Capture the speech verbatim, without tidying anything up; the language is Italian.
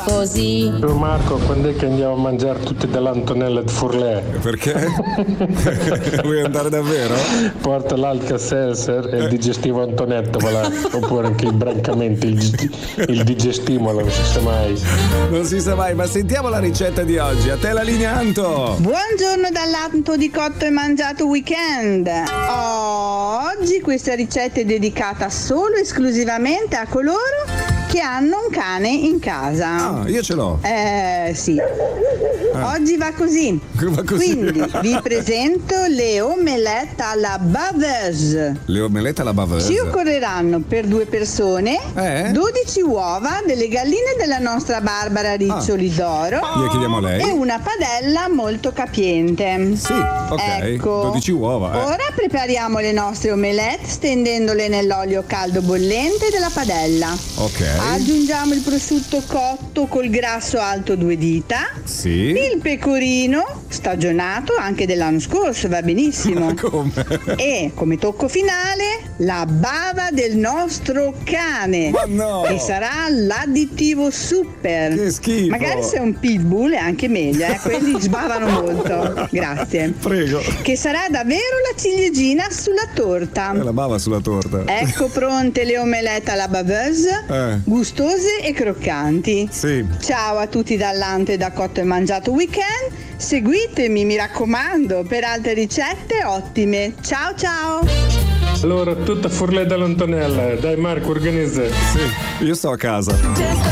così. Oh Marco, quando è che andiamo a mangiare tutti dall'Antonella di Forlè? Perché? Vuoi andare davvero? Porta l'Alka-Seltzer e il digestivo Antonetto, voilà. Oppure anche il Brancamente, il, il digestimolo, non si sa mai. Non si sa mai, ma sentiamo la ricetta di oggi. A te la linea, Anto. Buongiorno dall'Anto di Cotto e Mangiato Weekend. Oggi questa ricetta è dedicata solo e esclusivamente a coloro che hanno un cane in casa. Ah, io ce l'ho. Eh sì. Oggi va così. Va così. Quindi vi presento le omelette alla baveuse. Le omelette alla baveuse. Ci occorreranno per due persone Eh? dodici uova delle galline della nostra Barbara Riccioli d'Oro Gliele chiediamo a lei. e una padella molto capiente. Sì, ok. Ecco. dodici uova. Eh. Ora prepariamo le nostre omelette stendendole nell'olio caldo bollente della padella. Ok. Aggiungiamo il prosciutto cotto col grasso alto due dita. Sì. Il pecorino stagionato anche dell'anno scorso, va benissimo. Come? E come tocco finale la bava del nostro cane. Ma no! Che sarà l'additivo super. Che schifo! Magari se è un pitbull è anche meglio, eh? Quelli sbavano molto. Grazie. Prego. Che sarà davvero la ciliegina sulla torta. È la bava sulla torta. Ecco pronte le omelette alla baveuse, Eh. gustose e croccanti. Sì. Ciao a tutti dall'Ante e da Cotto e Mangiato Weekend. Seguitemi, mi raccomando, per altre ricette ottime. Ciao ciao! Allora, tutta Forlè dall'Antonella, dai Marco, organizza. Sì. Io sto a casa.